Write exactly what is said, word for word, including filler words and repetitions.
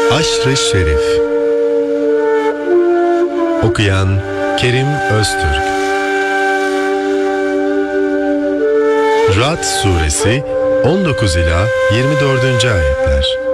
Aşr-ı Şerif. Okuyan Kerim Öztürk. Ra'd Suresi on dokuz ila yirmi dördüncü ayetler.